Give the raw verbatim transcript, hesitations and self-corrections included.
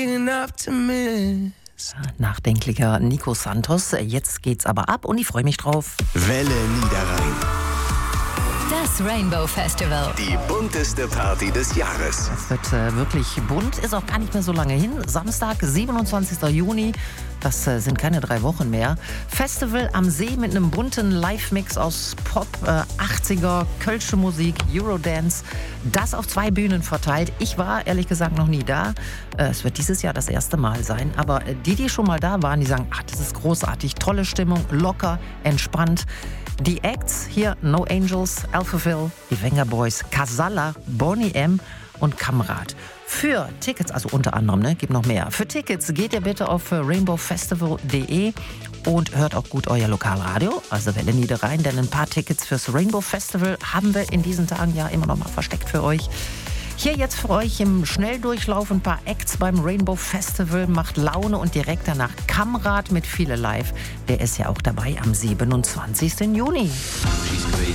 Nachdenklicher Nico Santos. Jetzt geht's aber ab und ich freue mich drauf. Welle Niederrhein. Das Rainbow Festival. Die bunteste Party des Jahres. Es wird äh, wirklich bunt, ist auch gar nicht mehr so lange hin. Samstag, siebenundzwanzigster Juni, das äh, sind keine drei Wochen mehr. Festival am See mit einem bunten Live-Mix aus Pop, äh, achtziger, kölsche Musik, Eurodance. Das auf zwei Bühnen verteilt. Ich war ehrlich gesagt noch nie da. Äh, es wird dieses Jahr das erste Mal sein. Aber äh, die, die schon mal da waren, die sagen, ach, das ist großartig. Tolle Stimmung, locker, entspannt. Die Acts hier: No Angels, Alphaville, die Wenger Boys, Casalla, Boney M. und Kamrat. Für Tickets, also unter anderem, ne, gibt noch mehr. Für Tickets geht ihr bitte auf rainbow festival punkt de und hört auch gut euer Lokalradio, also Welle Niederrhein, denn ein paar Tickets fürs Rainbow Festival haben wir in diesen Tagen ja immer noch mal versteckt für euch. Hier jetzt für euch im Schnelldurchlauf ein paar Acts beim Rainbow Festival. Macht Laune und direkt danach Kamrat mit Viele Live. Der ist ja auch dabei am siebenundzwanzigsten Juni.